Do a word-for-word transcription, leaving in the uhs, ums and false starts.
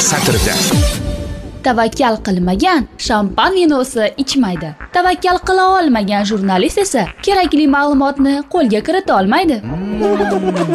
satrida. Tavakkal qilmagan shampan vinosi ichmaydi. Tavakkal qila olmagan jurnalist esa kerakli ma'lumotni qo'lga kirita olmaydi.